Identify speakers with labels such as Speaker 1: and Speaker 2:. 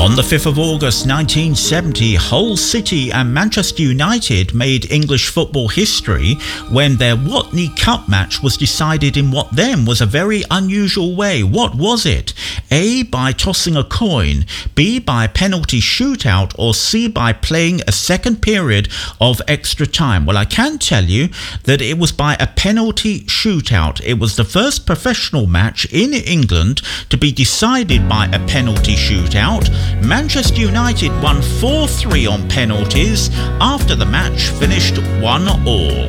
Speaker 1: On the 5th of August 1970, Hull City and Manchester United made English football history when their Watney Cup match was decided in what then was a very unusual way. What was it? A, by tossing a coin, B, by penalty shootout, or C, by playing a second period of extra time? Well, I can tell you that it was by a penalty shootout. It was the first professional match in England to be decided by a penalty shootout. Manchester United won 4-3 on penalties after the match finished 1-1.